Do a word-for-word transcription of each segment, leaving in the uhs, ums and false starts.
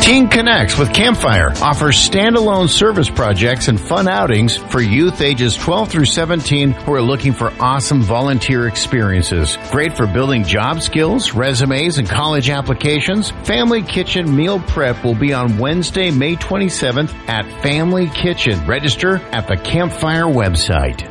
Teen Connects with Campfire offers standalone service projects and fun outings for youth ages twelve through seventeen who are looking for awesome volunteer experiences. Great for building job skills, resumes, and college applications. Family Kitchen Meal Prep will be on Wednesday, May twenty-seventh at Family Kitchen. Register at the Campfire website.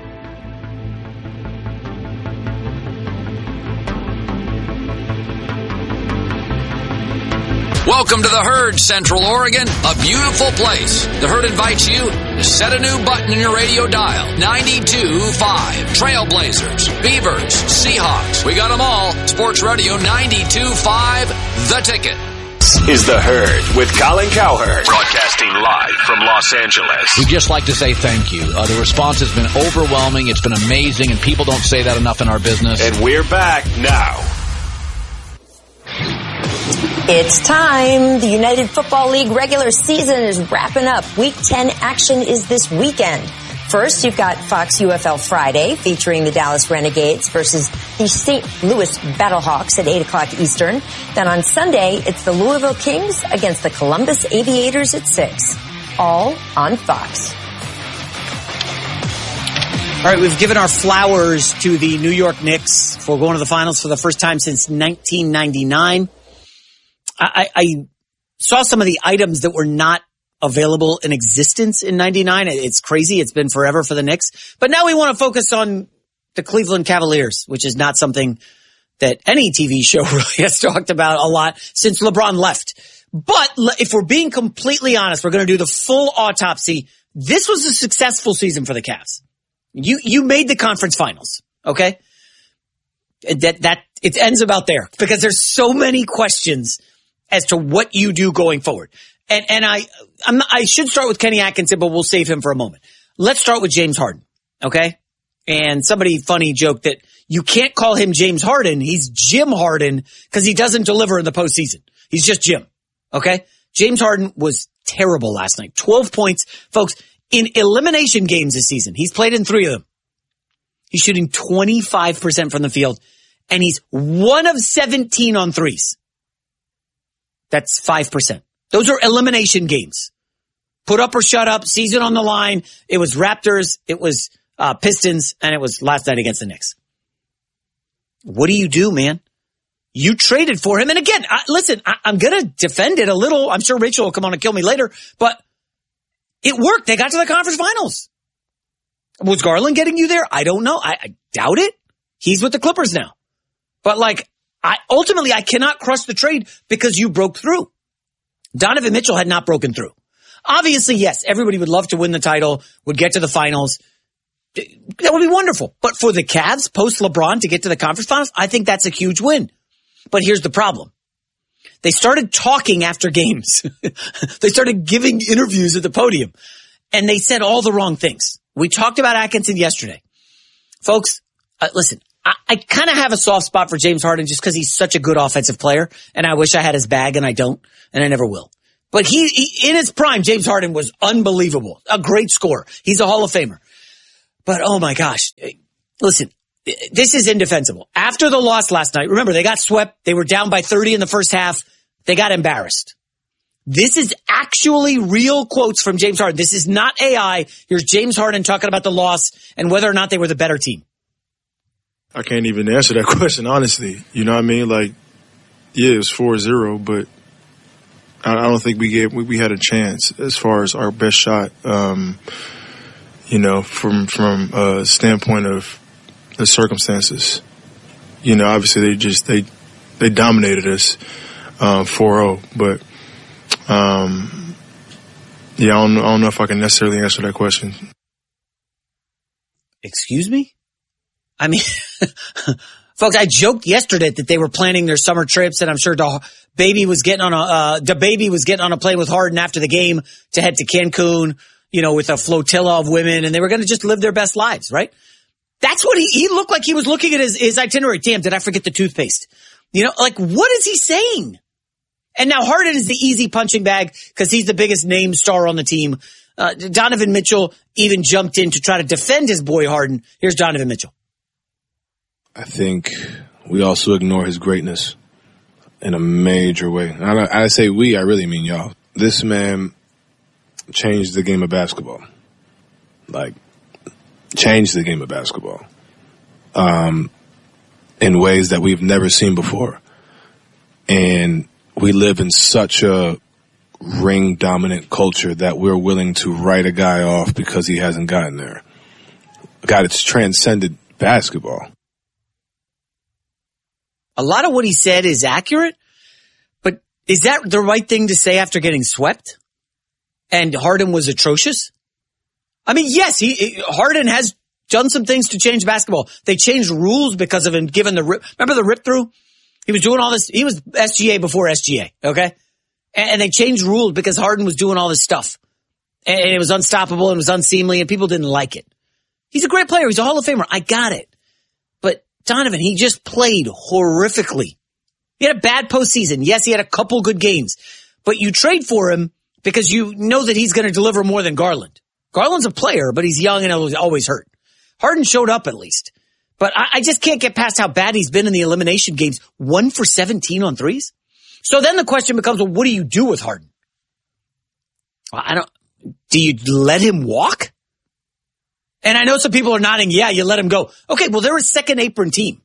Welcome to the Herd, Central Oregon, a beautiful place. The Herd invites you to set a new button in your radio dial. ninety-two point five. Trailblazers, Beavers, Seahawks. We got them all. Sports Radio ninety-two point five, The Ticket. This is The Herd with Colin Cowherd, broadcasting live from Los Angeles. We'd just like to say thank you. Uh, the response has been overwhelming. It's been amazing, and people don't say that enough in our business. And we're back now. It's time. The United Football League regular season is wrapping up. Week ten action is this weekend. First, you've got Fox U F L Friday featuring the Dallas Renegades versus the Saint Louis Battlehawks at eight o'clock Eastern. Then on Sunday, it's the Louisville Kings against the Columbus Aviators at six. All on Fox. All right, we've given our flowers to the New York Knicks for going to the finals for the first time since nineteen ninety-nine. I, I saw some of the items that were not available in existence in ninety-nine. It's crazy. It's been forever for the Knicks. But now we want to focus on the Cleveland Cavaliers, which is not something that any T V show really has talked about a lot since LeBron left. But if we're being completely honest, we're going to do the full autopsy. This was a successful season for the Cavs. You, you made the conference finals. Okay. That, that, it ends about there because there's so many questions as to what you do going forward. And, and I, I'm not, I should start with Kenny Atkinson, but we'll save him for a moment. Let's start with James Harden. Okay. And somebody funny joked that you can't call him James Harden. He's Jim Harden because he doesn't deliver in the postseason. He's just Jim. Okay. James Harden was terrible last night. twelve points, folks, in elimination games this season. He's played in three of them. He's shooting twenty-five percent from the field and he's one of seventeen on threes. That's five percent. Those are elimination games. Put up or shut up, season on the line. It was Raptors, it was uh, Pistons, and it was last night against the Knicks. What do you do, man? You traded for him. And again, I, listen, I, I'm going to defend it a little. I'm sure Rachel will come on and kill me later, but it worked. They got to the conference finals. Was Garland getting you there? I don't know. I, I doubt it. He's with the Clippers now. But like, I ultimately, I cannot crush the trade because you broke through. Donovan Mitchell had not broken through. Obviously, yes, everybody would love to win the title, would get to the finals. That would be wonderful. But for the Cavs, post LeBron, to get to the conference finals, I think that's a huge win. But here's the problem. They started talking after games. They started giving interviews at the podium. And they said all the wrong things. We talked about Atkinson yesterday. Folks, uh, listen. I, I kind of have a soft spot for James Harden just because he's such a good offensive player, and I wish I had his bag, and I don't, and I never will. But he, he in his prime, James Harden was unbelievable, a great scorer. He's a Hall of Famer. But oh my gosh, listen, this is indefensible. After the loss last night, remember they got swept. They were down by thirty in the first half. They got embarrassed. This is actually real quotes from James Harden. This is not A I. Here's James Harden talking about the loss and whether or not they were the better team. I can't even answer that question, honestly. You know what I mean? Like, yeah, it was four zero, but I don't think we gave, we had a chance as far as our best shot, um, you know, from, from a standpoint of the circumstances. You know, obviously they just, they, they dominated us, um, four oh, but, um, yeah, I don't, I don't know if I can necessarily answer that question. Excuse me? I mean, folks, I joked yesterday that they were planning their summer trips, and I'm sure the baby was getting on a uh, the baby was getting on a plane with Harden after the game to head to Cancun, you know, with a flotilla of women, and they were going to just live their best lives, right? That's what he he looked like. He was looking at his his itinerary. Damn, did I forget the toothpaste? You know, like what is he saying? And now Harden is the easy punching bag because he's the biggest name star on the team. Uh, Donovan Mitchell even jumped in to try to defend his boy Harden. Here's Donovan Mitchell. I think we also ignore his greatness in a major way. And I, I say we, I really mean y'all. this man changed the game of basketball. Like, changed the game of basketball. Um, in ways that we've never seen before. And we live in such a ring-dominant culture that we're willing to write a guy off because he hasn't gotten there. God, it's transcended basketball. A lot of what he said is accurate, but is that the right thing to say after getting swept? And Harden was atrocious? I mean, yes, he Harden has done some things to change basketball. They changed rules because of him giving the rip. Remember the rip through? He was doing all this. He was S G A before S G A, okay? And they changed rules because Harden was doing all this stuff. And it was unstoppable and it was unseemly and people didn't like it. He's a great player. He's a Hall of Famer. I got it. But Donovan, he just played horrifically. He had a bad postseason. Yes, he had a couple good games. But you trade for him because you know that he's going to deliver more than Garland. Garland's a player, but he's young and always hurt. Harden showed up at least. But I, I just can't get past how bad he's been in the elimination games. One for seventeen on threes. So then the question becomes, well, what do you do with Harden? I don't, do you let him walk? And I know some people are nodding, yeah, you let him go. Okay, well, they're a second apron team.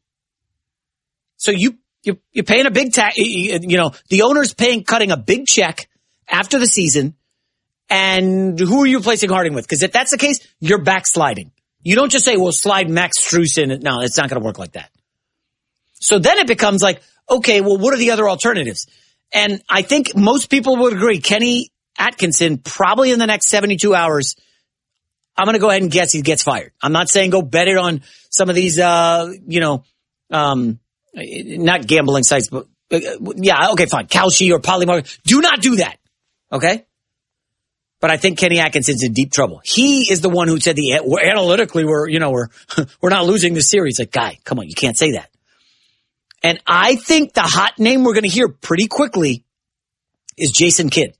So you, you you're paying a big tax, you know, the owner's paying, cutting a big check after the season. And who are you replacing Harden with? Because if that's the case, you're backsliding. You don't just say, well, slide Max Strus in. No, it's not going to work like that. So then it becomes like, okay, well, what are the other alternatives? And I think most people would agree, Kenny Atkinson, probably in the next seventy-two hours, I'm going to go ahead and guess he gets fired. I'm not saying go bet it on some of these, uh, you know, um, not gambling sites, but uh, yeah, okay, fine. Kalshi or Polymarket. Do not do that. Okay? But I think Kenny Atkinson's in deep trouble. He is the one who said the we're, analytically we're, you know, we're, we're not losing the series. Like, guy, come on, you can't say that. And I think the hot name we're going to hear pretty quickly is Jason Kidd.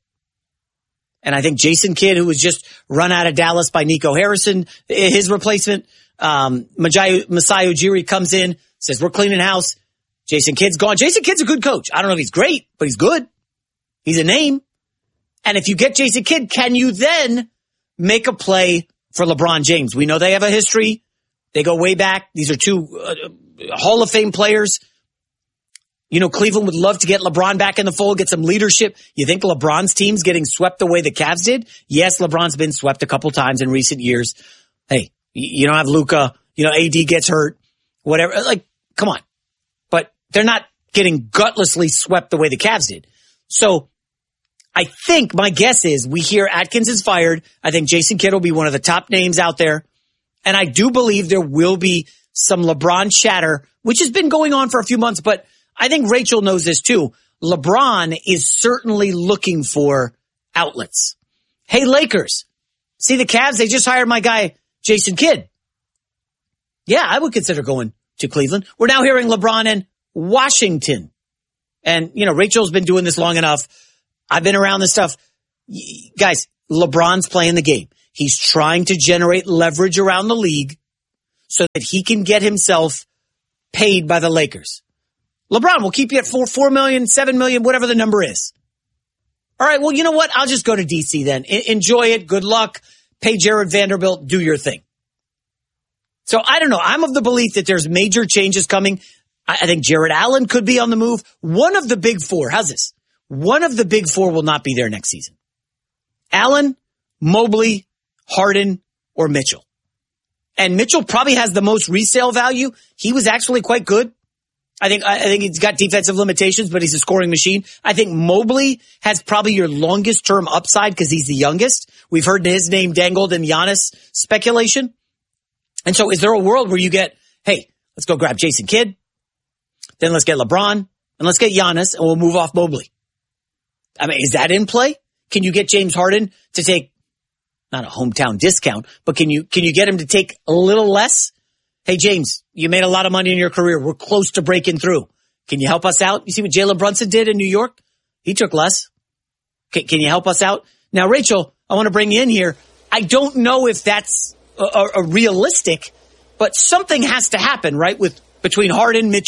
And I think Jason Kidd, who was just run out of Dallas by Nico Harrison, his replacement, um, Masai Ujiri comes in, says, we're cleaning house. Jason Kidd's gone. Jason Kidd's a good coach. I don't know if he's great, but he's good. He's a name. And if you get Jason Kidd, can you then make a play for LeBron James? We know they have a history. They go way back. These are two uh, Hall of Fame players. You know, Cleveland would love to get LeBron back in the fold, get some leadership. You think LeBron's team's getting swept the way the Cavs did? Yes, LeBron's been swept a couple times in recent years. Hey, you don't have Luka. You know, A D gets hurt. Whatever. Like, come on. But they're not getting gutlessly swept the way the Cavs did. So I think my guess is we hear Atkins is fired. I think Jason Kidd will be one of the top names out there. And I do believe there will be some LeBron chatter, which has been going on for a few months, but I think Rachel knows this too. LeBron is certainly looking for outlets. Hey, Lakers, see the Cavs? They just hired my guy, Jason Kidd. Yeah, I would consider going to Cleveland. We're now hearing LeBron in Washington. And, you know, Rachel's been doing this long enough. I've been around this stuff. Guys, LeBron's playing the game. He's trying to generate leverage around the league so that he can get himself paid by the Lakers. LeBron, we'll keep you at four, four million, seven million, whatever the number is. All right, well, you know what? I'll just go to D C then. I- enjoy it. Good luck. Pay Jared Vanderbilt. Do your thing. So I don't know. I'm of the belief that there's major changes coming. I, I think Jared Allen could be on the move. One of the big four. How's this? One of the big four will not be there next season. Allen, Mobley, Harden, or Mitchell. And Mitchell probably has the most resale value. He was actually quite good. I think I think he's got defensive limitations, but he's a scoring machine. I think Mobley has probably your longest term upside because he's the youngest. We've heard his name dangled in Giannis speculation. And so is there a world where you get, hey, let's go grab Jason Kidd, then let's get LeBron, and let's get Giannis, and we'll move off Mobley? I mean, is that in play? Can you get James Harden to take, not a hometown discount, but can you can you get him to take a little less? Hey, James, you made a lot of money in your career. We're close to breaking through. Can you help us out? You see what Jalen Brunson did in New York? He took less. Can, can you help us out? Now, Rachel, I want to bring you in here. I don't know if that's a, a realistic, but something has to happen, right? With between Harden, Mitchell,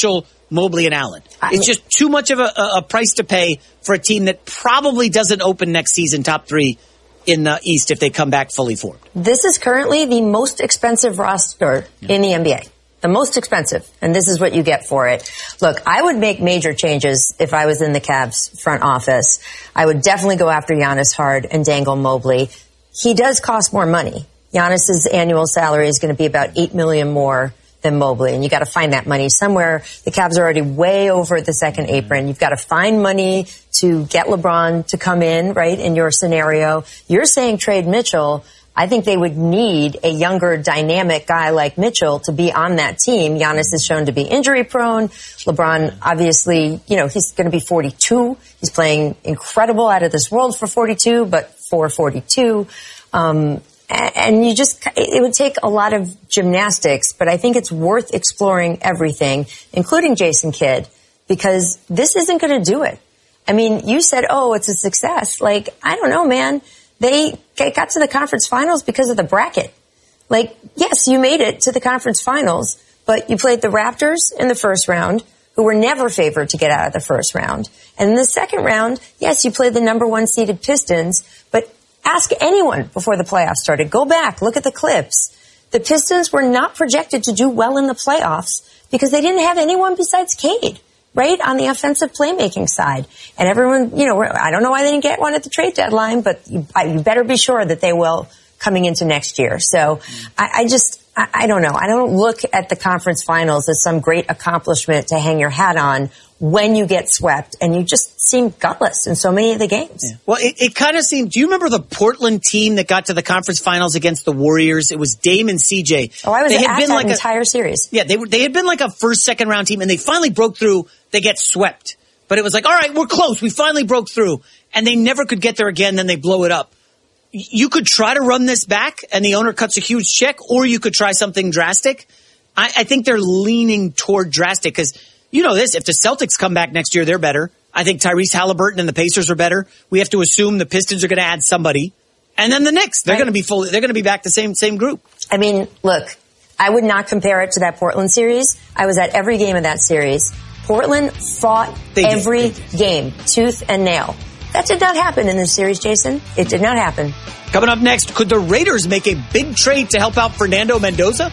Mobley and Allen. I It's mean, just too much of a, a price to pay for a team that probably doesn't open next season top three in the East if they come back fully formed. This is currently the most expensive roster yeah. in the N B A. The most expensive. And this is what you get for it. Look, I would make major changes if I was in the Cavs front office. I would definitely go after Giannis hard and dangle Mobley. He does cost more money. Giannis's annual salary is going to be about eight million dollars more than Mobley, and you got to find that money somewhere. The Cavs are already way over the second apron. You've got to find money to get LeBron to come in, right, in your scenario. You're saying trade Mitchell. I think they would need a younger, dynamic guy like Mitchell to be on that team. Giannis is shown to be injury prone. LeBron, obviously, you know, he's going to be forty-two. He's playing incredible, out of this world for forty-two, but for forty-two. Um, and you just, it would take a lot of gymnastics, but I think it's worth exploring everything, including Jason Kidd, because this isn't going to do it. I mean, you said, oh, it's a success. Like, I don't know, man. They got to the conference finals because of the bracket. Like, yes, you made it to the conference finals, but you played the Raptors in the first round, who were never favored to get out of the first round. And in the second round, yes, you played the number one seeded Pistons, but ask anyone before the playoffs started. Go back, look at the clips. The Pistons were not projected to do well in the playoffs because they didn't have anyone besides Cade, right, on the offensive playmaking side. And everyone, you know, I don't know why they didn't get one at the trade deadline, but you, you better be sure that they will coming into next year. So I, I just, I, I don't know. I don't look at the conference finals as some great accomplishment to hang your hat on when you get swept, and you just seem gutless in so many of the games. Yeah. Well, it, it kind of seemed, do you remember the Portland team that got to the conference finals against the Warriors? It was Dame and C J. Oh, I was they at had been that like entire a, series. Yeah, they were, they had been like a first, second round team, and they finally broke through. They get swept. But it was like, all right, we're close. We finally broke through. And they never could get there again, then they blow it up. You could try to run this back, and the owner cuts a huge check, or you could try something drastic. I, I think they're leaning toward drastic, because you know this, if the Celtics come back next year, they're better. I think Tyrese Halliburton and the Pacers are better. We have to assume the Pistons are going to add somebody. And then the Knicks, they're right. going to be fully, they're going to be back the same, same group. I mean, look, I would not compare it to that Portland series. I was at every game of that series. Portland fought they every did. They did. game, tooth and nail. That did not happen in this series, Jason. It did not happen. Coming up next, could the Raiders make a big trade to help out Fernando Mendoza?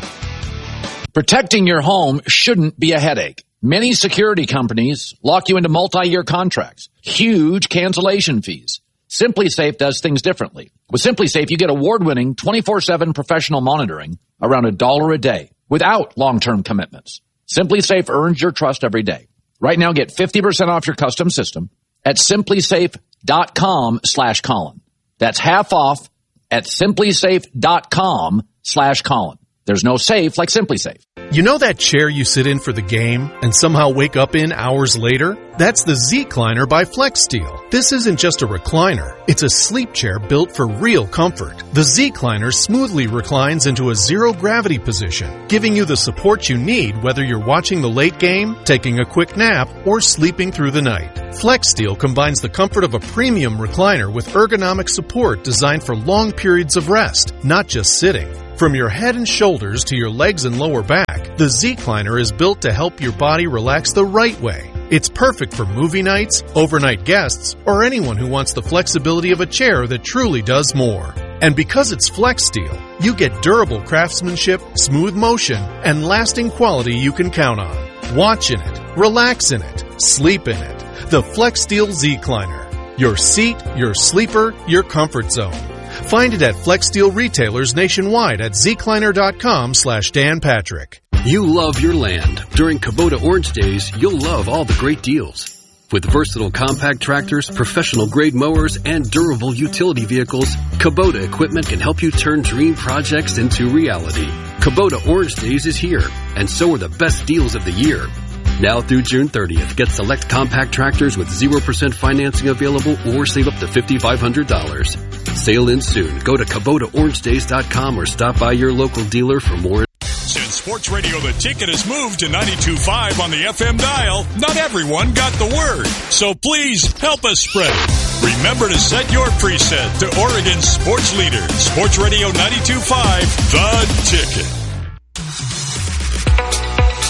Protecting your home shouldn't be a headache. Many security companies lock you into multi-year contracts, huge cancellation fees. SimpliSafe does things differently. With SimpliSafe, you get award-winning twenty-four seven professional monitoring around a dollar a day without long-term commitments. SimpliSafe earns your trust every day. Right now, get fifty percent off your custom system at simplysafe.com slash Colin. That's half off at simplysafe.com slash Colin. There's no safe like SimpliSafe. You know that chair you sit in for the game and somehow wake up in hours later? That's the Zecliner by FlexSteel. This isn't just a recliner. It's a sleep chair built for real comfort. The Zecliner smoothly reclines into a zero-gravity position, giving you the support you need whether you're watching the late game, taking a quick nap, or sleeping through the night. FlexSteel combines the comfort of a premium recliner with ergonomic support designed for long periods of rest, not just sitting. From your head and shoulders to your legs and lower back, the Zecliner is built to help your body relax the right way. It's perfect for movie nights, overnight guests, or anyone who wants the flexibility of a chair that truly does more. And because it's FlexSteel, you get durable craftsmanship, smooth motion, and lasting quality you can count on. Watch in it, relax in it, sleep in it. The FlexSteel Zecliner. Your seat, your sleeper, your comfort zone. Find it at FlexSteel retailers nationwide at zecliner.com slash Dan Patrick. You love your land. During Kubota Orange Days, you'll love all the great deals. With versatile compact tractors, professional-grade mowers, and durable utility vehicles, Kubota equipment can help you turn dream projects into reality. Kubota Orange Days is here, and so are the best deals of the year. Now through June thirtieth, get select compact tractors with zero percent financing available or save up to five thousand five hundred dollars. Sale ends soon. Go to Kubota Orange Days dot com or stop by your local dealer for more. Since Sports Radio The Ticket has moved to ninety-two point five on the F M dial, not everyone got the word. So please help us spread it. Remember to set your preset to Oregon's sports leader, Sports Radio ninety-two point five, The Ticket.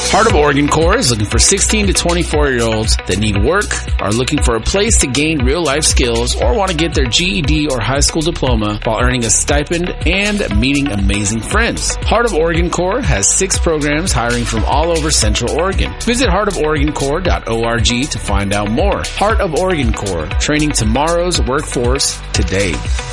Heart of Oregon Corps is looking for sixteen to twenty-four-year-olds that need work, are looking for a place to gain real-life skills, or want to get their G E D or high school diploma while earning a stipend and meeting amazing friends. Heart of Oregon Corps has six programs hiring from all over Central Oregon. Visit heart of oregon corps dot org to find out more. Heart of Oregon Corps, training tomorrow's workforce today.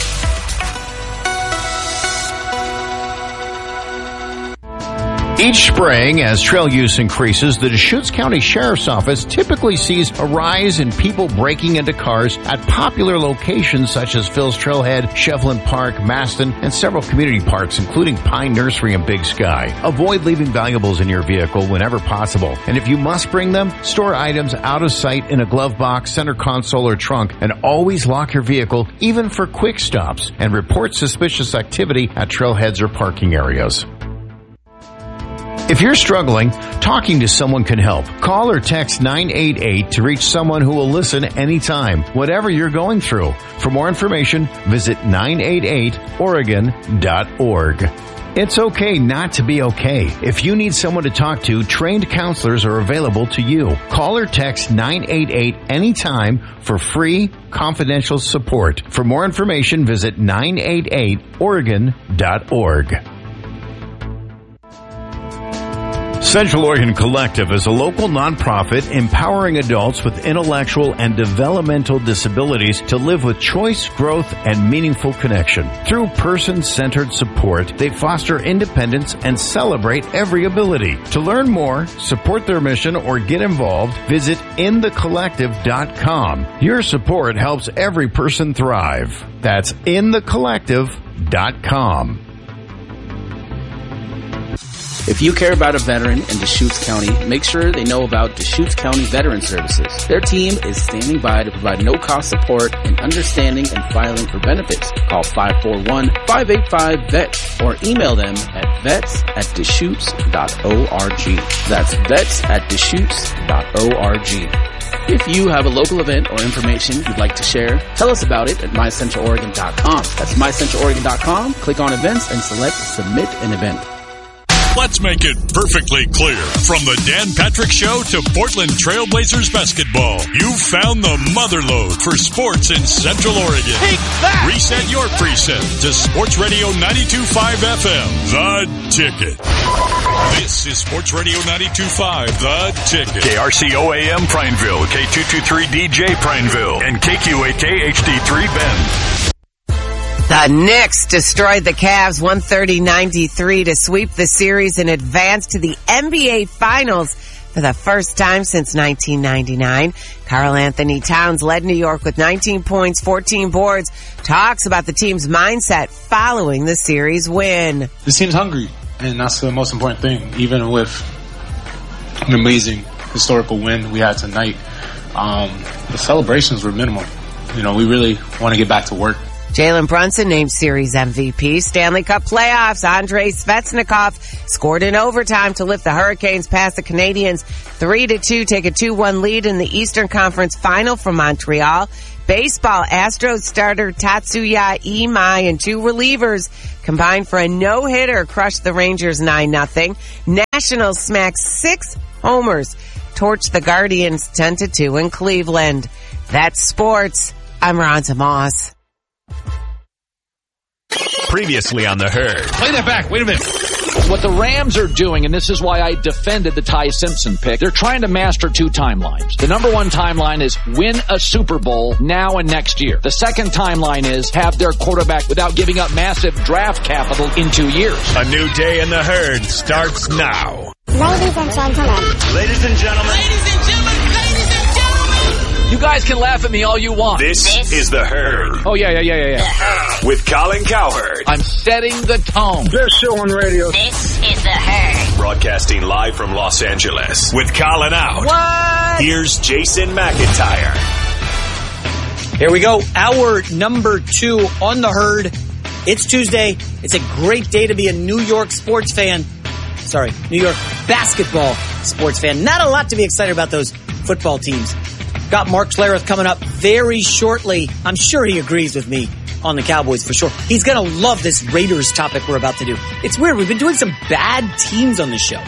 Each spring, as trail use increases, the Deschutes County Sheriff's Office typically sees a rise in people breaking into cars at popular locations such as Phil's Trailhead, Shevlin Park, Maston, and several community parks, including Pine Nursery and Big Sky. Avoid leaving valuables in your vehicle whenever possible. And if you must bring them, store items out of sight in a glove box, center console, or trunk, and always lock your vehicle, even for quick stops, and report suspicious activity at trailheads or parking areas. If you're struggling, talking to someone can help. Call or text nine eight eight to reach someone who will listen anytime, whatever you're going through. For more information, visit nine eight eight oregon dot org. It's okay not to be okay. If you need someone to talk to, trained counselors are available to you. Call or text nine eight eight anytime for free, confidential support. For more information, visit nine eight eight oregon dot org. Central Oregon Collective is a local nonprofit empowering adults with intellectual and developmental disabilities to live with choice, growth, and meaningful connection. Through person-centered support, they foster independence and celebrate every ability. To learn more, support their mission, or get involved, visit in the collective dot com. Your support helps every person thrive. That's in the collective dot com. If you care about a veteran in Deschutes County, make sure they know about Deschutes County Veteran Services. Their team is standing by to provide no-cost support in understanding and filing for benefits. Call five four one, five eight five, V E T or email them at vets at deschutes dot org. That's vets at deschutes dot org. If you have a local event or information you'd like to share, tell us about it at my central oregon dot com. That's my central oregon dot com. Click on events and select submit an event. Let's make it perfectly clear. From the Dan Patrick Show to Portland Trailblazers basketball, you found the motherlode for sports in Central Oregon. Take that! Reset your preset to Sports Radio ninety-two point five F M, The Ticket. This is Sports Radio ninety-two point five, The Ticket. K R C O A M Prineville, K two twenty-three D J Prineville, and K Q A K H D three Bend. The Knicks destroyed the Cavs one thirty to ninety-three to sweep the series and advance to the N B A Finals for the first time since nineteen ninety-nine. Karl Anthony Towns led New York with nineteen points, fourteen boards, talks about the team's mindset following the series win. This team's hungry, and that's the most important thing. Even with an amazing historical win we had tonight, um, the celebrations were minimal. You know, we really want to get back to work. Jalen Brunson named series M V P. Stanley Cup playoffs. Andrei Svechnikov scored in overtime to lift the Hurricanes past the Canadiens three to two, take a two one lead in the Eastern Conference Final from Montreal. Baseball, Astros starter Tatsuya Imai and two relievers combined for a no-hitter, crushed the Rangers nine nothing. Nationals smacked six homers, torched the Guardians ten to two in Cleveland. That's sports. I'm Ronza Moss. Previously on The Herd. Play that back. Wait a minute. What the Rams are doing, and this is why I defended the Ty Simpson pick, they're trying to master two timelines. The number one timeline is win a Super Bowl now and next year. The second timeline is have their quarterback without giving up massive draft capital in two years. A new day in The Herd starts now. Ladies and gentlemen. Ladies and gentlemen. Ladies and gentlemen. Ladies and gentlemen. You guys can laugh at me all you want. This, this is The Herd. Oh, yeah, yeah, yeah, yeah, yeah. With Colin Cowherd. I'm setting the tone. Best show on radio. This is The Herd. Broadcasting live from Los Angeles. With Colin out. What? Here's Jason McIntyre. Here we go. Hour number two on The Herd. It's Tuesday. It's a great day to be a New York sports fan. Sorry, New York basketball sports fan. Not a lot to be excited about those football teams. Got Mark Schlereth coming up very shortly. I'm sure he agrees with me on the Cowboys for sure. He's going to love this Raiders topic we're about to do. It's weird. We've been doing some bad teams on the show.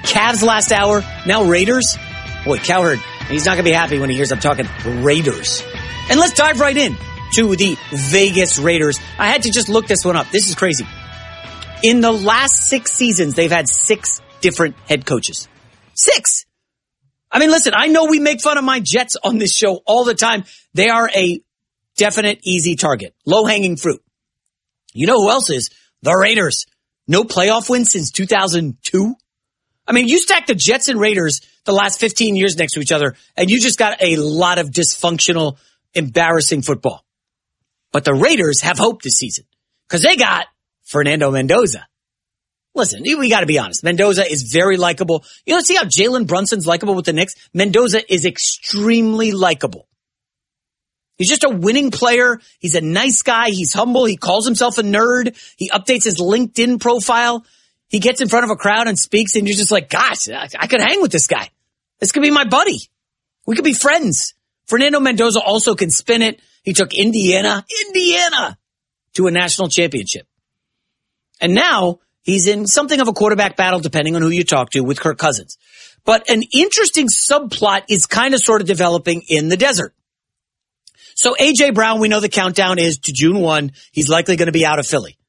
Cavs last hour, now Raiders. Boy, Cowherd, he's not going to be happy when he hears I'm talking Raiders. And let's dive right in to the Vegas Raiders. I had to just look this one up. This is crazy. In the last six seasons, they've had six different head coaches. Six! I mean, listen, I know we make fun of my Jets on this show all the time. They are a definite easy target. Low-hanging fruit. You know who else is? The Raiders. No playoff wins since two thousand two. I mean, you stack the Jets and Raiders the last fifteen years next to each other, and you just got a lot of dysfunctional, embarrassing football. But the Raiders have hope this season because they got Fernando Mendoza. Listen, we got to be honest. Mendoza is very likable. You know, see how Jalen Brunson's likable with the Knicks? Mendoza is extremely likable. He's just a winning player. He's a nice guy. He's humble. He calls himself a nerd. He updates his LinkedIn profile. He gets in front of a crowd and speaks, and you're just like, gosh, I, I could hang with this guy. This could be my buddy. We could be friends. Fernando Mendoza also can spin it. He took Indiana, Indiana, to a national championship. And now he's in something of a quarterback battle, depending on who you talk to, with Kirk Cousins. But an interesting subplot is kind of sort of developing in the desert. So A J Brown, we know the countdown is to June first. He's likely going to be out of Philly.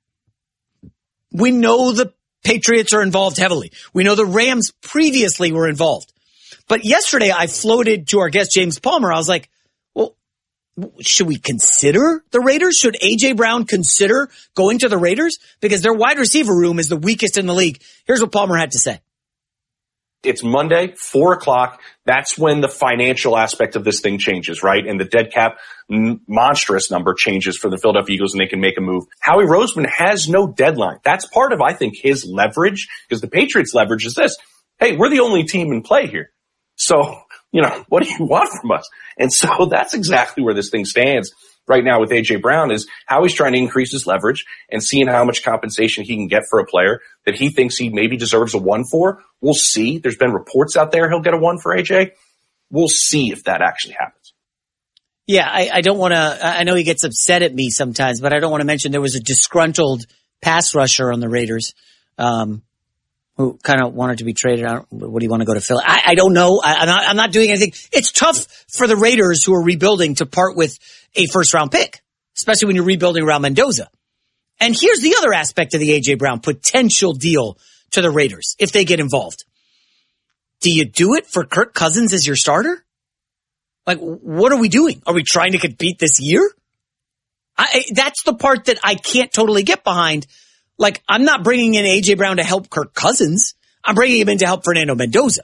We know the Patriots are involved heavily. We know the Rams previously were involved. But yesterday I floated to our guest James Palmer. I was like, well, should we consider the Raiders? Should A J Brown consider going to the Raiders? Because their wide receiver room is the weakest in the league. Here's what Palmer had to say. It's Monday, four o'clock. That's when the financial aspect of this thing changes, right? And the dead cap n- monstrous number changes for the Philadelphia Eagles and they can make a move. Howie Roseman has no deadline. That's part of, I think, his leverage, because the Patriots' leverage is this. Hey, we're the only team in play here. So, you know, what do you want from us? And so that's exactly where this thing stands right now with A J Brown, is how he's trying to increase his leverage and seeing how much compensation he can get for a player that he thinks he maybe deserves a one for. We'll see. There's been reports out there he'll get a one for A J. We'll see if that actually happens. Yeah, I, I don't want to, I know he gets upset at me sometimes, but I don't want to mention there was a disgruntled pass rusher on the Raiders, um, who kind of wanted to be traded out. What do you want to go to Philly? I, I don't know. I, I'm not, I'm not doing anything. It's tough for the Raiders, who are rebuilding, to part with a first round pick, especially when you're rebuilding around Mendoza. And here's the other aspect of the A J Brown potential deal to the Raiders if they get involved. Do you do it for Kirk Cousins as your starter? Like, what are we doing? Are we trying to compete this year? I, that's the part that I can't totally get behind. Like, I'm not bringing in A J Brown to help Kirk Cousins. I'm bringing him in to help Fernando Mendoza.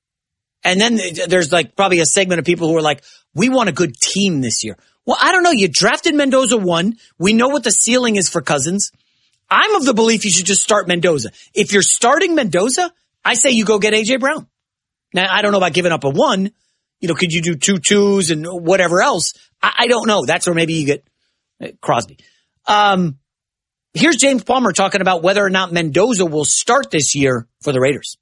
And then there's like probably a segment of people who are like, we want a good team this year. Well, I don't know. You drafted Mendoza one. We know what the ceiling is for Cousins. I'm of the belief you should just start Mendoza. If you're starting Mendoza, I say you go get A J Brown. Now, I don't know about giving up a one. You know, could you do two twos and whatever else? I, I don't know. That's where maybe you get uh, Crosby. Um, here's James Palmer talking about whether or not Mendoza will start this year for the Raiders.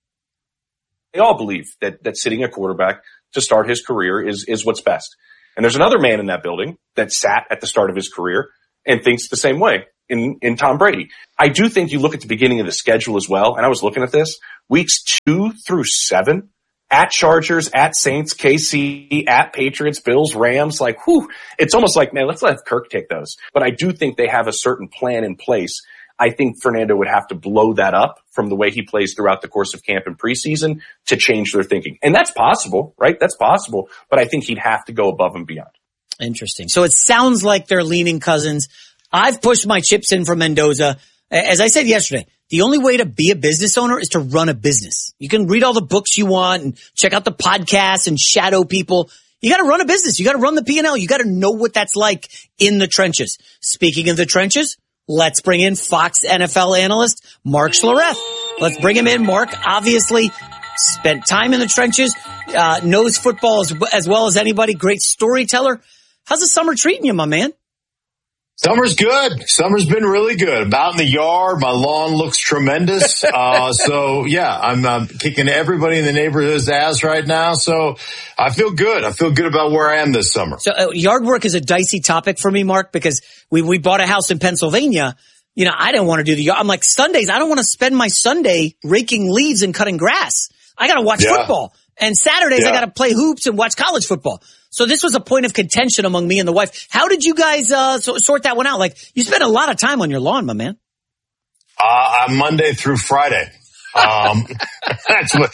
They all believe that, that sitting a quarterback to start his career is, is what's best. And there's another man in that building that sat at the start of his career and thinks the same way in, in Tom Brady. I do think you look at the beginning of the schedule as well, and I was looking at this, weeks two through seven, at Chargers, at Saints, K C, at Patriots, Bills, Rams, like, whew, it's almost like, man, let's let Kirk take those. But I do think they have a certain plan in place. I think Fernando would have to blow that up from the way he plays throughout the course of camp and preseason to change their thinking. And that's possible, right? That's possible. But I think he'd have to go above and beyond. Interesting. So it sounds like they're leaning Cousins. I've pushed my chips in for Mendoza. As I said yesterday, the only way to be a business owner is to run a business. You can read all the books you want and check out the podcasts and shadow people. You got to run a business. You got to run the P and L. You got to know what that's like in the trenches. Speaking of the trenches, let's bring in Fox N F L analyst Mark Schlereth. Let's bring him in. Mark obviously spent time in the trenches, uh, knows football as, as well as anybody. Great storyteller. How's the summer treating you, my man? Summer's good. Summer's been really good. I'm out in the yard. My lawn looks tremendous. Uh, so yeah, I'm, I'm kicking everybody in the neighborhood's ass right now. So I feel good. I feel good about where I am this summer. So uh, yard work is a dicey topic for me, Mark, because we, we bought a house in Pennsylvania. You know, I didn't want to do the yard. I'm like, Sundays, I don't want to spend my Sunday raking leaves and cutting grass. I got to watch Yeah. football. And Saturdays, Yeah. I got to play hoops and watch college football. So this was a point of contention among me and the wife. How did you guys uh, so, sort that one out? Like, you spent a lot of time on your lawn, my man. Uh, I'm Monday through Friday. Um, that's what.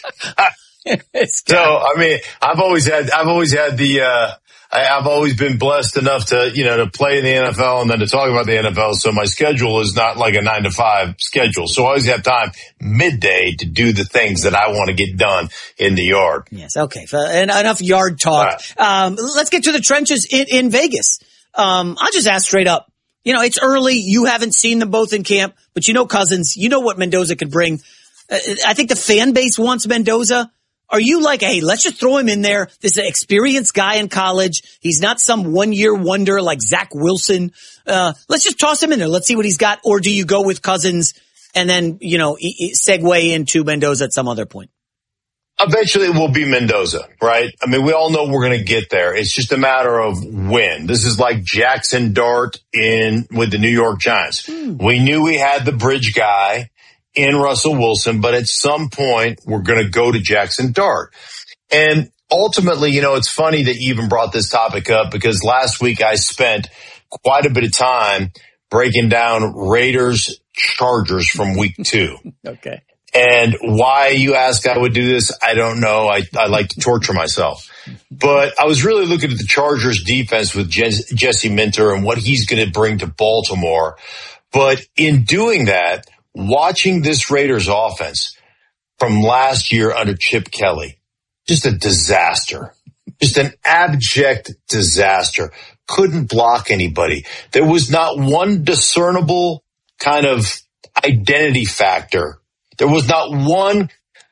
So, I mean, I've always had, I've always had the, uh, I, I've always been blessed enough to, you know, to play in the N F L and then to talk about the N F L. So my schedule is not like a nine to five schedule. So I always have time midday to do the things that I want to get done in the yard. Yes. Okay. And enough yard talk. Um, let's get to the trenches in, in Vegas. Um, I'll just ask straight up. You know, it's early. You haven't seen them both in camp, but you know Cousins. You know what Mendoza could bring. Uh, I think the fan base wants Mendoza. Are you like, hey, let's just throw him in there? This is an experienced guy in college. He's not some one-year wonder like Zach Wilson. Uh, let's just toss him in there. Let's see what he's got. Or do you go with Cousins and then, you know, e- e- segue into Mendoza at some other point? Eventually it will be Mendoza, right? I mean, we all know we're going to get there. It's just a matter of when. This is like Jackson Dart in with the New York Giants. Mm. We knew we had the bridge guy in Russell Wilson, but at some point we're going to go to Jackson Dart. And ultimately, you know, it's funny that you even brought this topic up because last week I spent quite a bit of time breaking down Raiders Chargers from week two. Okay. And why you ask I would do this, I don't know. I, I like to torture myself. But I was really looking at the Chargers defense with Jes- Jesse Minter and what he's going to bring to Baltimore. But in doing that, watching this Raiders offense from last year under Chip Kelly, just a disaster, just an abject disaster. Couldn't block anybody. There was not one discernible kind of identity factor. There was not one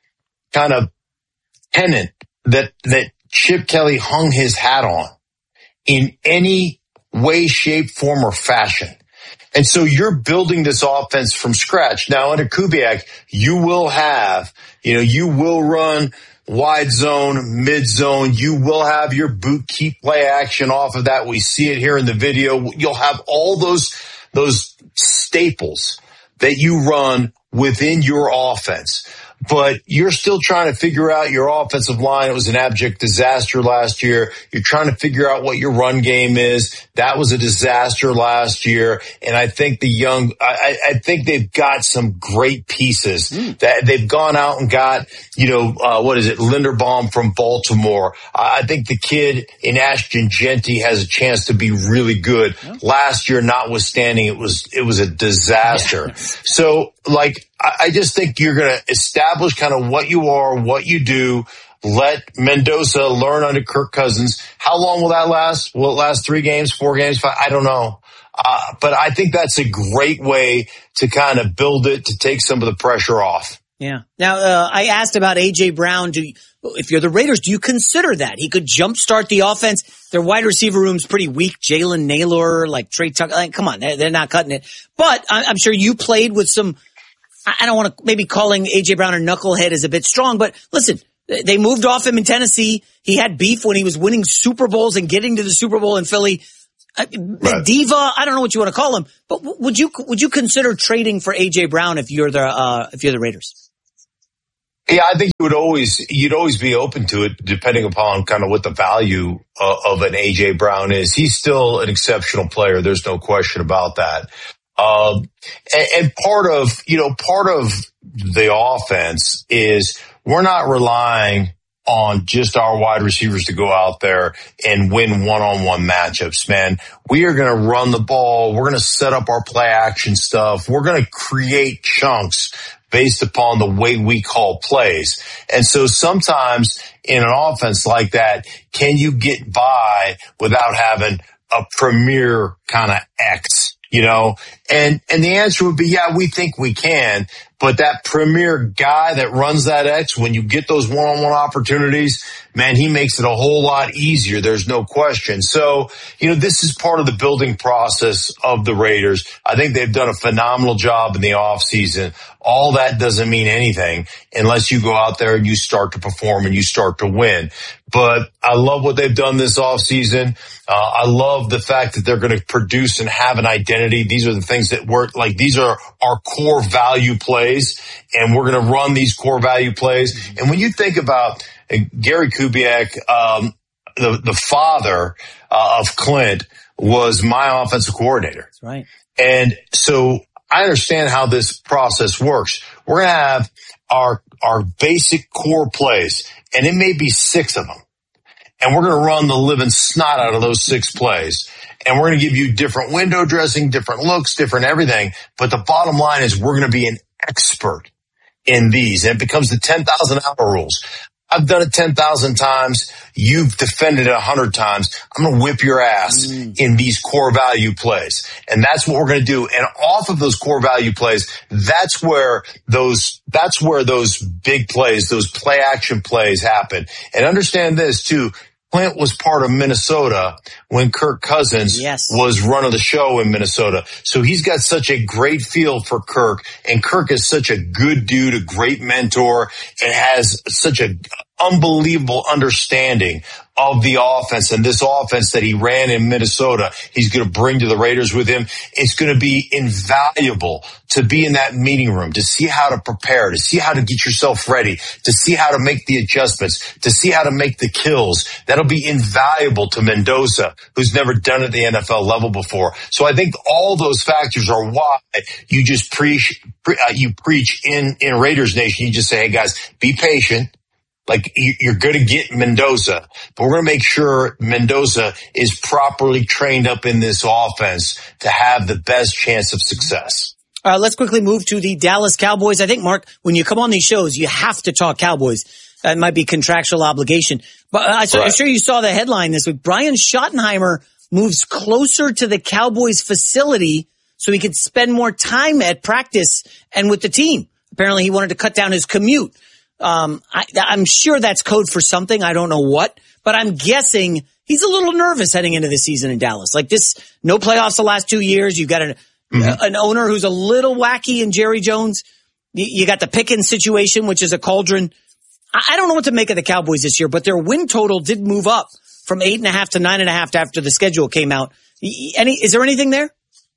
kind of tenet that, that Chip Kelly hung his hat on in any way, shape, form, or fashion. And so you're building this offense from scratch. Now under Kubiak, you will have, you know, you will run wide zone, mid zone. You will have your boot keep play action off of that. We see it here in the video. You'll have all those, those staples that you run within your offense. But you're still trying to figure out your offensive line. It was an abject disaster last year. You're trying to figure out what your run game is. That was a disaster last year. And I think the young, I, I think they've got some great pieces mm. that they've gone out and got, you know, uh, what is it? Linderbaum from Baltimore. I think the kid in Ashton Genty has a chance to be really good. Yeah. Last year, notwithstanding, it was, it was a disaster. Yeah. So like, I just think you're going to establish kind of what you are, what you do. Let Mendoza learn under Kirk Cousins. How long will that last? Will it last three games, four games, five? I don't know. Uh, but I think that's a great way to kind of build it, to take some of the pressure off. Yeah. Now, uh, I asked about A J Brown. Do you, if you're the Raiders, do you consider that? He could jumpstart the offense. Their wide receiver room's pretty weak. Jalen Naylor, like Trey Tucker. Like, come on, they're, they're not cutting it. But I'm sure you played with some, I don't want to, maybe calling A J Brown a knucklehead is a bit strong, but listen, they moved off him in Tennessee. He had beef when he was winning Super Bowls and getting to the Super Bowl in Philly. Right. Diva, I don't know what you want to call him, but would you, would you consider trading for A J Brown if you're the, uh, if you're the Raiders? Yeah, I think you would always, you'd always be open to it depending upon kind of what the value uh, of an A J Brown is. He's still an exceptional player. There's no question about that. Um, and, and part of, you know, part of the offense is we're not relying on just our wide receivers to go out there and win one-on-one matchups, man. We are going to run the ball. We're going to set up our play action stuff. We're going to create chunks based upon the way we call plays. And so sometimes in an offense like that, can you get by without having a premier kind of X? You know, and, and the answer would be, yeah, we think we can, but that premier guy that runs that X, when you get those one-on-one opportunities, man, he makes it a whole lot easier. There's no question. So, you know, this is part of the building process of the Raiders. I think they've done a phenomenal job in the offseason. All that doesn't mean anything unless you go out there and you start to perform and you start to win. but I love what they've done this offseason. Uh, I love the fact that they're going to produce and have an identity. These are the things that work. Like, these are our core value plays, and we're going to run these core value plays. And when you think about uh, Gary Kubiak, um, the, the father uh, of Clint was my offensive coordinator. That's right. And so I understand how this process works. We're going to have our, our basic core plays, and it may be six of them. And we're going to run the living snot out of those six plays. And we're going to give you different window dressing, different looks, different everything. But the bottom line is we're going to be an expert in these. And it becomes the ten thousand hour rules. I've done it ten thousand times. You've defended it one hundred times. I'm going to whip your ass mm. in these core value plays. And that's what we're going to do. And off of those core value plays, that's where those, that's where those big plays, those play action plays happen. And understand this too. Clint was part of Minnesota when Kirk Cousins yes. was run of the show in Minnesota. So he's got such a great feel for Kirk, and Kirk is such a good dude, a great mentor, and has such an unbelievable understanding of the offense. And this offense that he ran in Minnesota, he's going to bring to the Raiders with him. It's going to be invaluable to be in that meeting room, to see how to prepare, to see how to get yourself ready, to see how to make the adjustments, to see how to make the kills. That'll be invaluable to Mendoza, who's never done it at the N F L level before. So I think all those factors are why you just preach, pre- uh, you preach in, in Raiders Nation. You just say, hey guys, be patient. Like, you're going to get Mendoza, but we're going to make sure Mendoza is properly trained up in this offense to have the best chance of success. All right, let's quickly move to the Dallas Cowboys. I think, Mark, when you come on these shows, you have to talk Cowboys. That might be contractual obligation. But I, right. I'm sure you saw the headline this week. Brian Schottenheimer moves closer to the Cowboys facility so he could spend more time at practice and with the team. Apparently, he wanted to cut down his commute. Um, I, I'm sure that's code for something. I don't know what, but I'm guessing he's a little nervous heading into the season in Dallas. Like this, no playoffs the last two years. You've got an, mm-hmm. uh, an owner who's a little wacky in Jerry Jones. You, you got the Pickens situation, which is a cauldron. I, I don't know what to make of the Cowboys this year, but their win total did move up from eight and a half to nine and a half after the schedule came out. Any, is there anything there?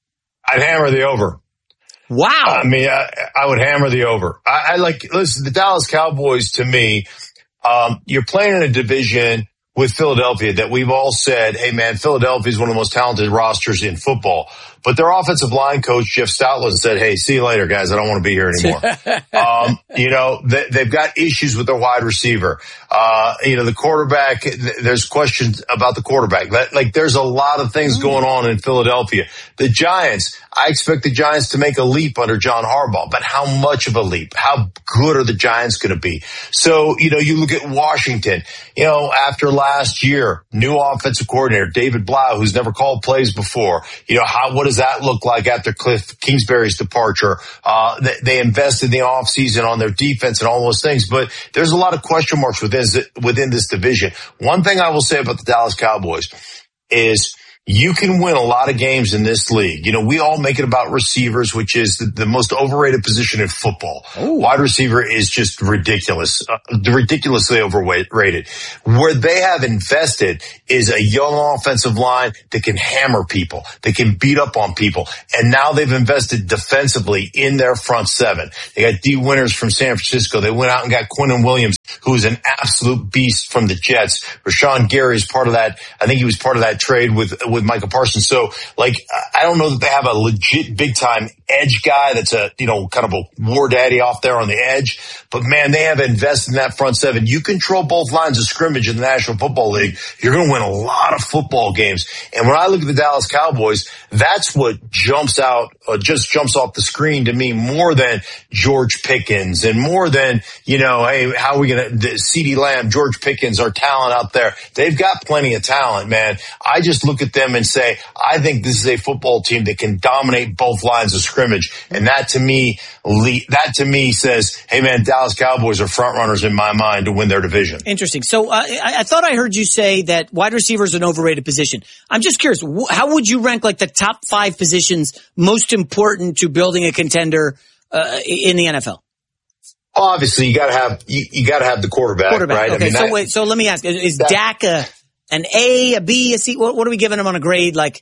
I'd hammer the over. Wow. I mean, I, I would hammer the over. I, I like, listen, the Dallas Cowboys, to me, um, you're playing in a division with Philadelphia that we've all said, hey man, Philadelphia is one of the most talented rosters in football. But their offensive line coach, Jeff Stoutland, said, hey, see you later, guys. I don't want to be here anymore. um, you know, they, they've got issues with their wide receiver. Uh, you know, the quarterback, there's questions about the quarterback. That, like, there's a lot of things going on in Philadelphia. The Giants, I expect the Giants to make a leap under John Harbaugh, but how much of a leap? How good are the Giants going to be? So, you know, you look at Washington, you know, after last year, new offensive coordinator, David Blau, who's never called plays before. You know, how, what does that look like after Cliff Kingsbury's departure? Uh, they, they invested in the offseason on their defense and all those things, but there's a lot of question marks within, within this division. One thing I will say about the Dallas Cowboys is you can win a lot of games in this league. You know, we all make it about receivers, which is the, the most overrated position in football. Ooh. Wide receiver is just ridiculous, uh, ridiculously overrated. Where they have invested is a young offensive line that can hammer people, that can beat up on people. And now they've invested defensively in their front seven. They got D Winters from San Francisco. They went out and got Quinnen Williams, who is an absolute beast from the Jets. Rashawn Gary is part of that. I think he was part of that trade with, with with Michael Parsons. So, like, I don't know that they have a legit big time edge guy that's a, you know, kind of a war daddy off there on the edge. But man, they have invested in that front seven. You control both lines of scrimmage in the National Football League, you're going to win a lot of football games. And when I look at the Dallas Cowboys, that's what jumps out, uh, just jumps off the screen to me more than George Pickens and more than, you know, hey, how are we going to, CeeDee Lamb, George Pickens, our talent out there. They've got plenty of talent, man. I just look at them and say, I think this is a football team that can dominate both lines of scrimmage. And that to me, that to me says, hey man, Dallas Cowboys are front runners in my mind to win their division. Interesting. So uh, I, I thought I heard you say that wide receiver is an overrated position. I'm just curious, wh- how would you rank like the top five positions most important to building a contender uh, in the N F L? Obviously, you got to have you, you got to have the quarterback, Quarterback. right? Okay, I mean, so that, wait, so let me ask: Is, is that, Dak a, an A, a B, a C? What, what are we giving him on a grade? Like,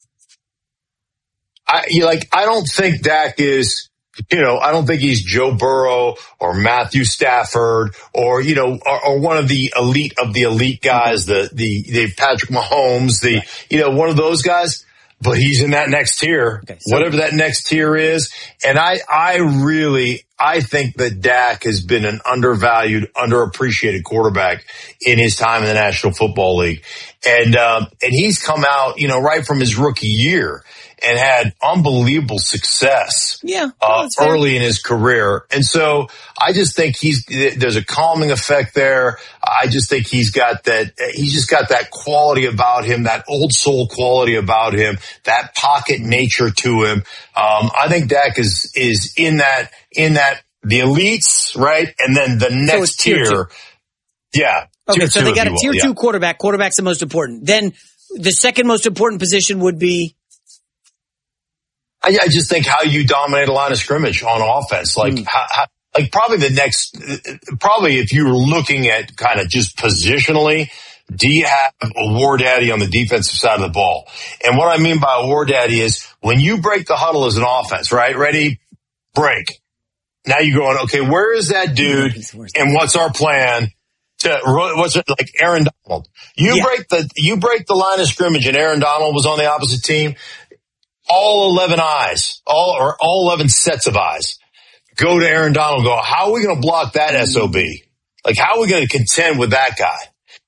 I you like I don't think Dak is. You know, I don't think he's Joe Burrow or Matthew Stafford or, you know, or, or one of the elite of the elite guys, the, the, the Patrick Mahomes, the, right. you know, one of those guys, but he's in that next tier, okay, so whatever that next tier is. And I, I really, I think that Dak has been an undervalued, underappreciated quarterback in his time in the National Football League. And, um, and he's come out, you know, right from his rookie year and had unbelievable success yeah, uh, early in his career. And so I just think he's, there's a calming effect there. I just think he's got that, he's just got that quality about him, that old soul quality about him, that pocket nature to him. Um, I think Dak is, is in that, in that, the elites, right? And then the next so tier, tier. Yeah. Okay. Tier So two, they got a will, tier yeah. two quarterback. Quarterback's the most important. Then the second most important position would be, I, I just think how you dominate a line of scrimmage on offense, like mm. how, how, like probably the next, probably if you were looking at kind of just positionally, do you have a war daddy on the defensive side of the ball? And what I mean by a war daddy is when you break the huddle as an offense, right? Ready, break. Now you're going, okay, where is that dude? And what's our plan? To what's it like? Aaron Donald. You yeah. break the you break the line of scrimmage, and Aaron Donald was on the opposite team. All eleven eyes, all or all eleven sets of eyes, go to Aaron Donald. And go, how are we going to block that S O B? Like, how are we going to contend with that guy?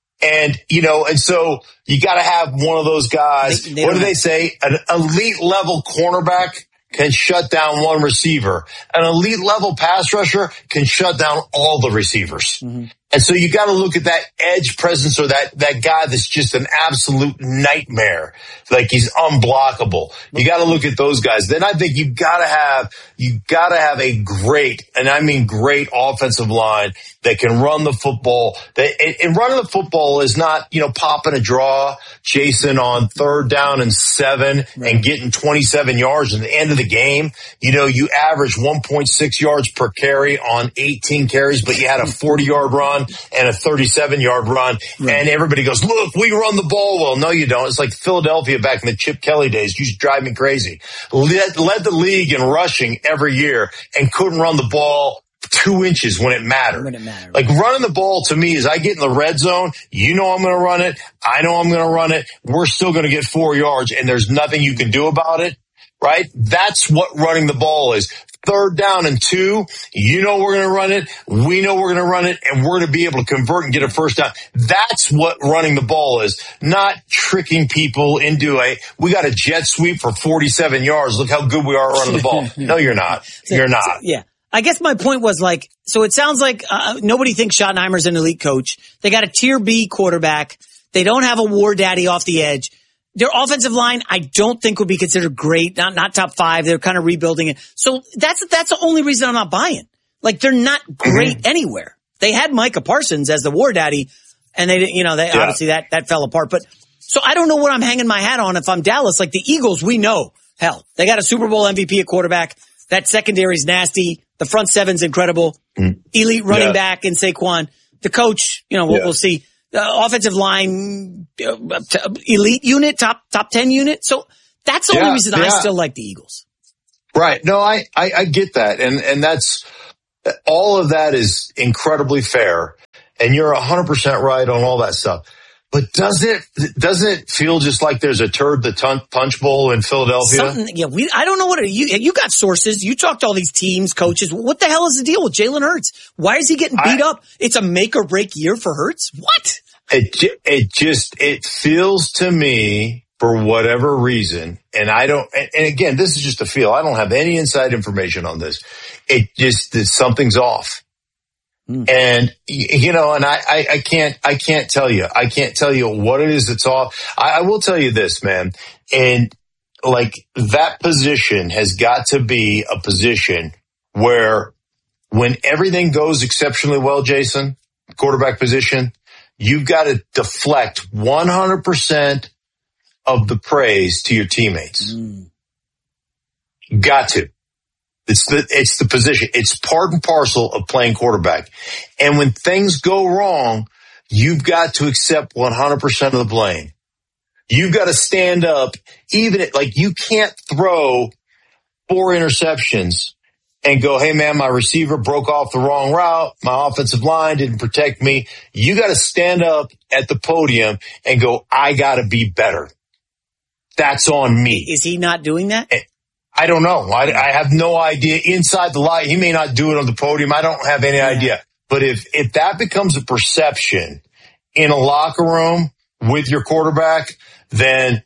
And you know, and so you got to have one of those guys. They, they what do they say? An elite level cornerback can shut down one receiver. An elite level pass rusher can shut down all the receivers. Mm-hmm. And so you got to look at that edge presence or that, that guy that's just an absolute nightmare. Like he's unblockable. You got to look at those guys. Then I think you've got to have, you got to have a great, and I mean great offensive line that can run the football. That, and running the football is not, you know, popping a draw, Jason, on third down and seven right. and getting twenty-seven yards at the end of the game. You know, you average one point six yards per carry on eighteen carries, but you had a forty yard run and a thirty-seven yard run. Right. And everybody goes, look, we run the ball well. No, you don't. It's like Philadelphia back in the Chip Kelly days. You used to drive me crazy. Led, led the league in rushing every year and couldn't run the ball two inches when it mattered. When it mattered. Like running the ball to me is I get in the red zone. You know I'm going to run it. I know I'm going to run it. We're still going to get four yards and there's nothing you can do about it. Right? That's what running the ball is. Third down and two, you know we're going to run it. We know we're going to run it, and we're going to be able to convert and get a first down. That's what running the ball is, not tricking people into a, we got a jet sweep for forty-seven yards. Look how good we are running the ball. No, you're not. You're not. Yeah. I guess my point was like, so it sounds like uh, nobody thinks Schottenheimer's an elite coach. They got a tier B quarterback. They don't have a war daddy off the edge. Their offensive line, I don't think would be considered great, not not top five. They're kind of rebuilding it. So that's that's the only reason I'm not buying. Like they're not great mm-hmm. anywhere. They had Micah Parsons as the war daddy, and they didn't, you know, they yeah. obviously that that fell apart. But so I don't know what I'm hanging my hat on if I'm Dallas. Like the Eagles, we know, hell, they got a Super Bowl M V P at quarterback. That secondary's nasty. The front seven's incredible. Mm. Elite running yeah. back in Saquon. The coach, you know, we'll, yeah. we'll see. The offensive line, uh, elite unit, top top ten unit. So that's the yeah, only reason yeah. I still like the Eagles. Right. No, I, I, I get that. And, and that's, all of that is incredibly fair. And you're one hundred percent right on all that stuff. But does it, doesn't it feel just like there's a turd the ton, punch bowl in Philadelphia? Something, yeah, we, I don't know what, it, you, you got sources. You talked to all these teams, coaches. What the hell is the deal with Jalen Hurts? Why is he getting beat I, up? It's a make or break year for Hurts? What? It, it just, it feels to me, for whatever reason, and I don't, and, and again, this is just a feel. I don't have any inside information on this. It just, that something's off. Mm. And, you know, and I, I, I can't, I can't tell you, I can't tell you what it is that's off. I, I will tell you this, man. And like that position has got to be a position where when everything goes exceptionally well, Jason, quarterback position, you've got to deflect one hundred percent of the praise to your teammates. Mm. Got to. It's the, it's the position. It's part and parcel of playing quarterback. And when things go wrong, you've got to accept one hundred percent of the blame. You've got to stand up, even at, like you can't throw four interceptions and go, hey man, my receiver broke off the wrong route. My offensive line didn't protect me. You got to stand up at the podium and go, I got to be better. That's on me. Is he not doing that? I don't know. I, I have no idea. Inside the line, he may not do it on the podium. I don't have any yeah. idea. But if, if that becomes a perception in a locker room with your quarterback, then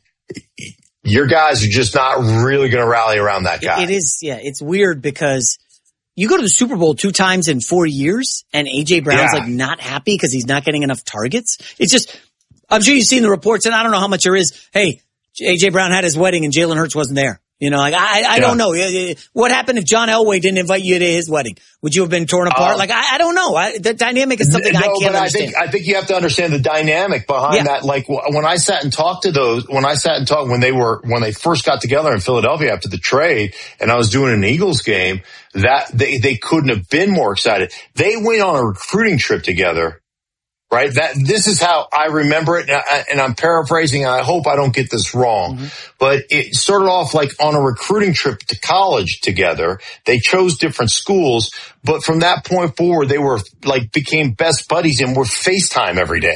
your guys are just not really going to rally around that guy. It is, yeah, it's weird because you go to the Super Bowl two times in four years and A J Brown's yeah. like not happy because he's not getting enough targets. It's just, I'm sure you've seen the reports and I don't know how much there is. Hey, A J Brown had his wedding and Jalen Hurts wasn't there. You know, like, I, I yeah. don't know. What happened if John Elway didn't invite you to his wedding? Would you have been torn apart? Um, like, I, I don't know. I, the dynamic is something no, I can't but understand. I think, I think you have to understand the dynamic behind yeah. that. Like, when I sat and talked to those, when I sat and talked, when they were, when they first got together in Philadelphia after the trade, and I was doing an Eagles game, that they, they couldn't have been more excited. They went on a recruiting trip together. Right? That, this is how I remember it. And, I, and I'm paraphrasing, and I hope I don't get this wrong. Mm-hmm. But it started off like on a recruiting trip to college together. They chose different schools, but from that point forward, they were like became best buddies and were FaceTime every day.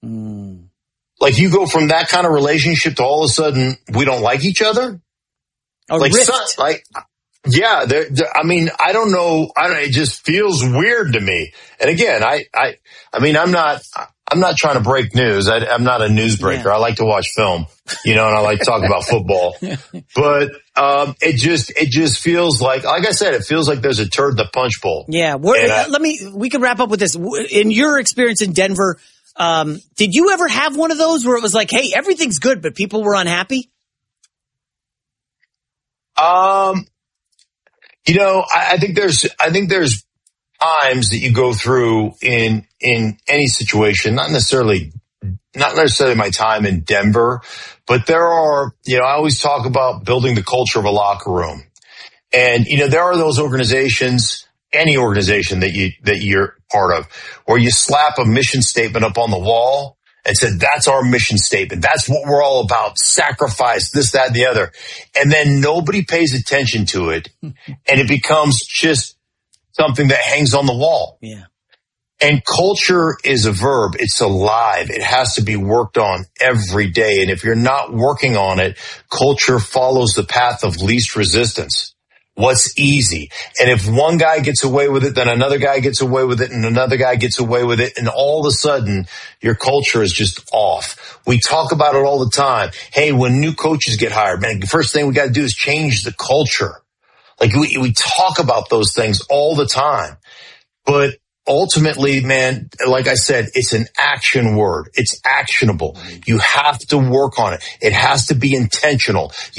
Mm. Like you go from that kind of relationship to all of a sudden we don't like each other. A like, rift. son, like, yeah, they're, they're, I mean, I don't know. I don't, it just feels weird to me. And again, I, I, I mean, I'm not, I'm not trying to break news. I, I'm not a newsbreaker. Yeah. I like to watch film, you know, and I like to talk about football. But um, it just, it just feels like, like I said, it feels like there's a turd in the punch bowl. Yeah. I, let me. We can wrap up with this. In your experience in Denver, um, did you ever have one of those where it was like, hey, everything's good, but people were unhappy? Um. You know, I, I think there's, I think there's times that you go through in, in any situation, not necessarily, not necessarily my time in Denver, but there are, you know, I always talk about building the culture of a locker room. And, you know, there are those organizations, any organization that you, that you're part of, where you slap a mission statement up on the wall and said, that's our mission statement. That's what we're all about. Sacrifice, this, that, and the other. And then nobody pays attention to it. And it becomes just something that hangs on the wall. Yeah. And culture is a verb. It's alive. It has to be worked on every day. And if you're not working on it, culture follows the path of least resistance. What's easy? And if one guy gets away with it, then another guy gets away with it, and another guy gets away with it, and all of a sudden, your culture is just off. We talk about it all the time. Hey, when new coaches get hired, man, the first thing we got to do is change the culture. Like, we, we talk about those things all the time. But ultimately, man, like I said, it's an action word. It's actionable. You have to work on it. It has to be intentional.